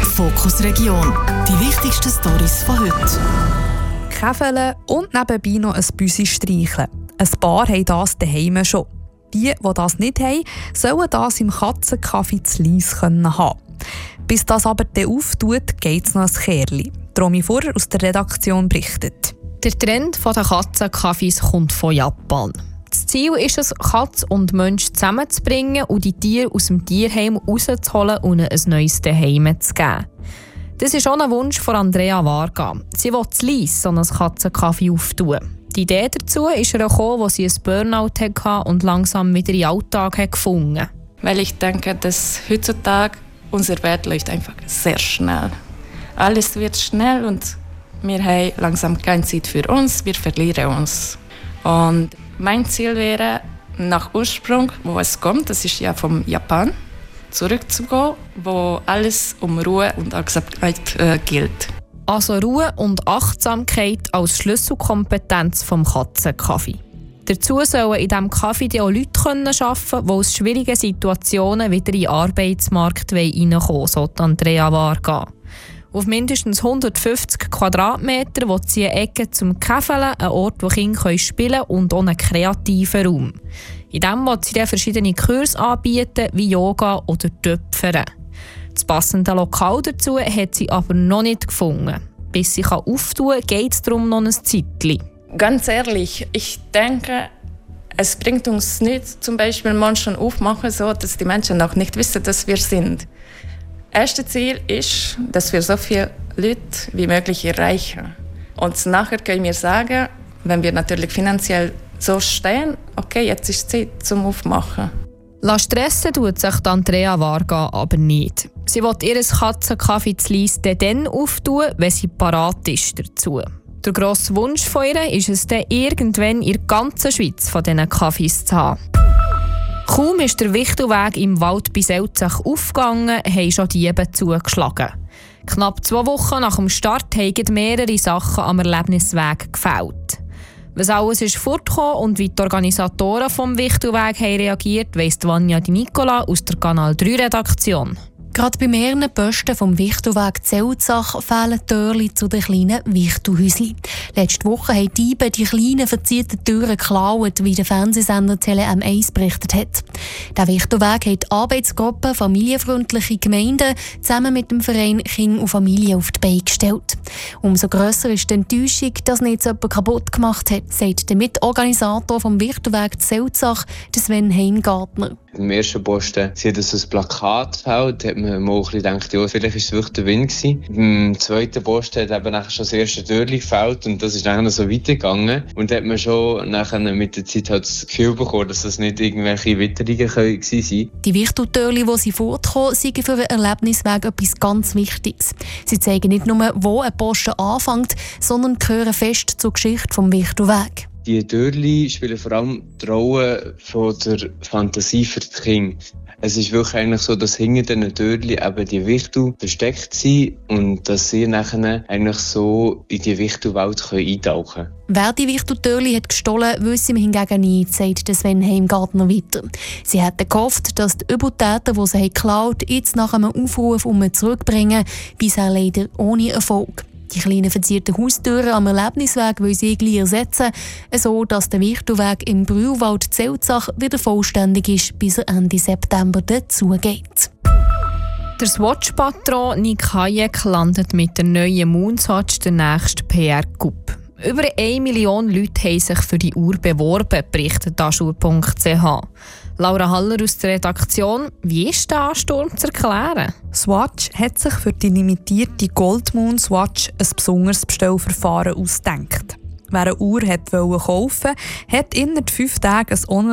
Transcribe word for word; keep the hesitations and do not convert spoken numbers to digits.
Fokus Region. Die wichtigsten Storys von heute. Käfeln und nebenbei noch ein Büsi streicheln. Ein paar haben das daheim schon. Die, die das nicht haben, sollen das im Katzencafé zu Lyss haben. Bis das aber dann auftut, geht es noch ein Kerli. Romy Furrer aus der Redaktion berichtet. Der Trend der Katzencafés kommt von Japan. Das Ziel ist es, Katze und Mensch zusammenzubringen und die Tiere aus dem Tierheim rauszuholen und ihnen ein neues Zuhause zu geben. Das ist auch ein Wunsch von Andrea Varga. Sie will zu Lyss so ein Katzencafé auftun. Die Idee dazu ist ihr gekommen, als sie ein Burnout hatte und langsam wieder in den Alltag gefunden. Weil ich denke, dass heutzutage unsere Welt läuft einfach sehr schnell. Alles wird schnell und wir haben langsam keine Zeit für uns, wir verlieren uns. Und mein Ziel wäre, nach Ursprung, wo es kommt, das ist ja vom Japan, zurückzugehen, wo alles um Ruhe und Achtsamkeit äh, gilt. Also Ruhe und Achtsamkeit als Schlüsselkompetenz vom Katzencafé. Dazu sollen in diesem Café auch Leute arbeiten können, die aus schwierigen Situationen wieder in den Arbeitsmarkt reinkommen wollen, so Andrea Varga. Auf mindestens hundertfünfzig Quadratmeter will sie eine Ecke zum Käfeln, einen Ort, wo Kinder spielen können und auch einen kreativen Raum. In diesem will sie dann verschiedene Kurse anbieten, wie Yoga oder Töpfern. Das passende Lokal dazu hat sie aber noch nicht gefunden. Bis sie auftun kann, geht es darum noch ein Zeitchen. Ganz ehrlich, ich denke, es bringt uns nicht, zum Beispiel Menschen aufmachen, so dass die Menschen noch nicht wissen, dass wir sind. Das erste Ziel ist, dass wir so viele Leute wie möglich erreichen. Und nachher können wir sagen, wenn wir natürlich finanziell so stehen, okay, jetzt ist Zeit zum Aufmachen. La stressen tut sich Andrea Varga aber nicht. Sie will ihr Katzencafé zu Lyss dann auftun, wenn sie parat ist dazu. Der grosse Wunsch von ihr ist es dann, irgendwann in der ganzen Schweiz von diesen Cafés zu haben. Kaum ist der Wichtelweg im Wald bei Selzach aufgegangen, haben schon Diebe zugeschlagen. Knapp zwei Wochen nach dem Start haben mehrere Sachen am Erlebnisweg gefällt. Was alles ist fortgekommen und wie die Organisatoren vom Wichtelweg haben reagiert, weiss Vanja Di Nicola aus der Kanal drei Redaktion. Gerade bei mehreren Posten vom Wichtelweg Zelzach fehlen Türchen zu den kleinen Wichtelhäuschen. Letzte Woche haben die Diebe die kleinen verzierten Türen geklaut, wie der Fernsehsender Tele M eins berichtet hat. Der Wichtelweg hat die Arbeitsgruppe Familienfreundliche Gemeinden zusammen mit dem Verein Kinder und Familie auf die Beine gestellt. Umso grösser ist die Enttäuschung, dass nicht jemand kaputt gemacht hat, sagt der Mitorganisator vom Wichtelweg Zelzach, Sven Heimgartner. Im ersten Posten sieht das ein Plakat hält, hat man mal ein bisschen gedacht, ja, vielleicht war es wirklich der Wind gewesen. Im zweiten Posten hat eben nachher schon das erste Türchen gefällt und das ist nachher so weitergegangen. Und da hat man schon nachher mit der Zeit halt das Gefühl bekommen, dass das nicht irgendwelche Witterungen gewesen sind. Die Wichteltürchen, die sie fortkommen, sind für einen Erlebnisweg etwas ganz Wichtiges. Sie zeigen nicht nur, wo ein Posten anfängt, sondern gehören fest zur Geschichte des Wichtelwegs. Die Türchen spielen vor allem die Rolle von der Fantasie für die Kinder. Es ist wirklich eigentlich so, dass hinter diesen Türchen eben die Wichtel versteckt sind und dass sie nachher eigentlich so in die Wichtelwelt eintauchen können. Wer die Wichteltürchen hat gestohlen, wissen wir hingegen nicht, sagt Sven Heimgartner weiter. Sie hätten gehofft, dass die Übeltäter, die sie geklaut haben, jetzt nach einem Aufruf um zurückbringen, bisher leider ohne Erfolg. Die kleinen verzierten Haustüren am Erlebnisweg will sie gleich ersetzen, so dass der Wichtelweg im Brühlwald Zelzach wieder vollständig ist, bis er Ende September dazugeht. Der Swatch-Patron Nick Hayek landet mit der neuen Moonswatch der nächste P R-Coup. Über eine Million Leute haben sich für die Uhr beworben, berichtet Aschur punkt c h. Laura Haller aus der Redaktion, wie ist der Ansturm zu erklären? Swatch hat sich für die limitierte Gold Moon Swatch ein besonderes Bestellverfahren ausgedacht. Wer eine Uhr wollte kaufen, hat innerhalb fünf Tagen ein Online